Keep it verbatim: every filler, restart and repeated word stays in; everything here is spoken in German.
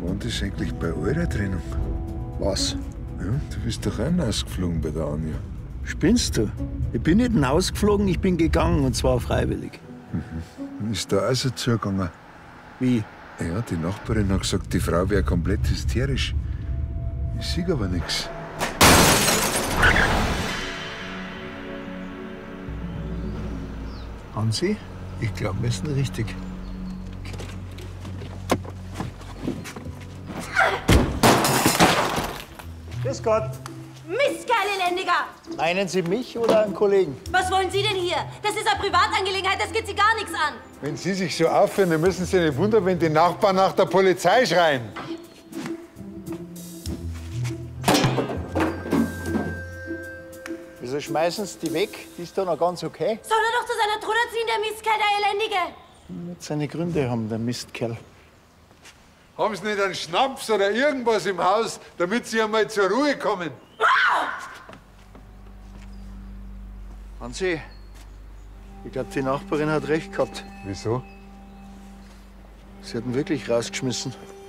war das eigentlich bei eurer Trennung? Was? Ja, du bist doch auch ausgeflogen bei der Anja. Spinnst du? Ich bin nicht hinausgeflogen, ich bin gegangen, und zwar freiwillig. Mhm. Ist da auch so zugegangen? Wie? Ja, die Nachbarin hat gesagt, die Frau wäre komplett hysterisch. Ich sehe aber nichts. Hansi, ich glaube, wir sind richtig. Grüß Gott. Mistkerl, elendiger! Meinen Sie mich oder einen Kollegen? Was wollen Sie denn hier? Das ist eine Privatangelegenheit, das geht Sie gar nichts an. Wenn Sie sich so aufführen, dann müssen Sie nicht wundern, wenn die Nachbarn nach der Polizei schreien. Wieso schmeißen Sie die weg? Die ist doch noch ganz okay. Soll er doch zu seiner Truder ziehen, der Mistkerl, der Elendige? Wird seine Gründe haben, der Mistkerl. Haben Sie nicht einen Schnaps oder irgendwas im Haus, damit Sie einmal zur Ruhe kommen? Hansi, ich glaube, die Nachbarin hat recht gehabt. Wieso? Sie hat ihn wirklich rausgeschmissen.